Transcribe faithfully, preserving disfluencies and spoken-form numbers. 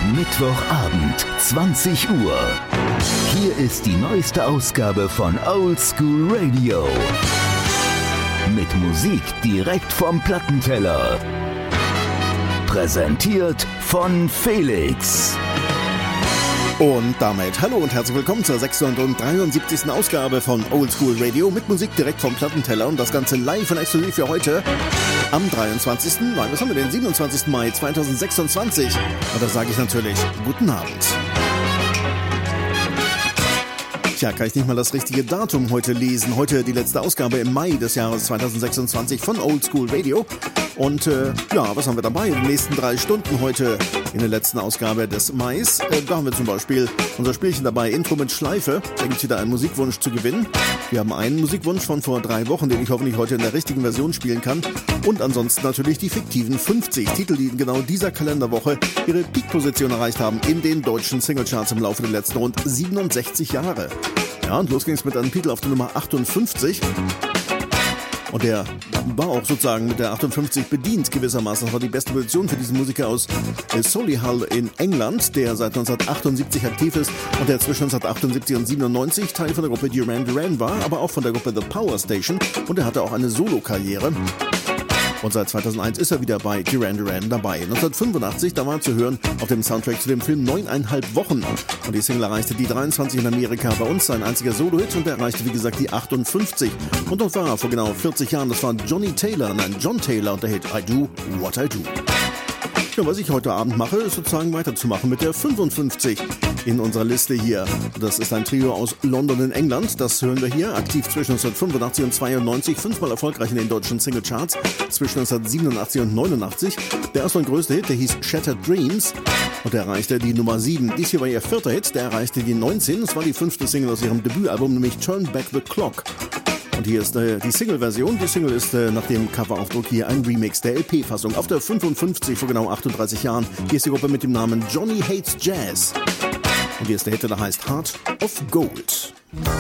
Mittwochabend, zwanzig Uhr. Hier ist die neueste Ausgabe von Old School Radio. Mit Musik direkt vom Plattenteller. Präsentiert von Felix. Und damit hallo und herzlich willkommen zur sechshundertdreiundsiebzigsten Ausgabe von Old School Radio mit Musik direkt vom Plattenteller und das Ganze live und exklusiv für heute am dreiundzwanzigsten Nein, was haben wir denn? siebenundzwanzigsten Mai zweitausendsechsundzwanzig. Und da sage ich natürlich guten Abend. Tja, kann ich nicht mal das richtige Datum heute lesen. Heute die letzte Ausgabe im Mai des Jahres zweitausendsechsundzwanzig von Old School Radio. Und äh, ja, was haben wir dabei in den nächsten drei Stunden heute in der letzten Ausgabe des Mai? Äh, da haben wir zum Beispiel unser Spielchen dabei, Intro mit Schleife. Da gibt es wieder einen Musikwunsch zu gewinnen. Wir haben einen Musikwunsch von vor drei Wochen, den ich hoffentlich heute in der richtigen Version spielen kann. Und ansonsten natürlich die fiktiven fünfzig Titel, die in genau dieser Kalenderwoche ihre Peak-Position erreicht haben in den deutschen Singlecharts im Laufe der letzten rund siebenundsechzig Jahre. Ja, und los ging es mit einem Titel auf der Nummer achtundfünfzig. Und der war auch sozusagen mit der achtundfünfzig bedient gewissermaßen. Das war die beste Position für diesen Musiker aus Solihull in England, der seit neunzehnhundertachtundsiebzig aktiv ist und der zwischen neunzehnhundertachtundsiebzig und siebenundneunzig Teil von der Gruppe Duran Duran war, aber auch von der Gruppe The Power Station, und er hatte auch eine Solo-Karriere. Und seit zweitausendeins ist er wieder bei Duran Duran dabei. neunzehnhundertfünfundachtzig, da war er zu hören auf dem Soundtrack zu dem Film Neuneinhalb Wochen. Und die Single erreichte die dreiundzwanzig in Amerika, bei uns sein einziger Solo-Hit, und er erreichte wie gesagt die achtundfünfzig. Und dort war er vor genau vierzig Jahren, das war Johnny Taylor, nein, John Taylor und der Hit I Do What I Do. Ja, was ich heute Abend mache, ist sozusagen weiterzumachen mit der fünfundfünfzig in unserer Liste hier. Das ist ein Trio aus London in England. Das hören wir hier, aktiv zwischen neunzehnhundertfünfundachtzig und zweiundneunzig, fünfmal erfolgreich in den deutschen Singlecharts, zwischen neunzehnhundertsiebenundachtzig und neunundachtzig. Der erste und größte Hit, der hieß Shattered Dreams und der erreichte die Nummer sieben. Dies hier war ihr vierter Hit, der erreichte die neunzehn. Das war die fünfte Single aus ihrem Debütalbum, nämlich Turn Back the Clock. Und hier ist äh, die Single-Version. Die Single ist äh, nach dem Coveraufdruck hier ein Remix der L P-Fassung. Auf der fünfundfünfzig vor genau achtunddreißig Jahren. Hier ist die Gruppe mit dem Namen Johnny Hates Jazz. Und hier ist der Hit, der heißt Heart of Gold.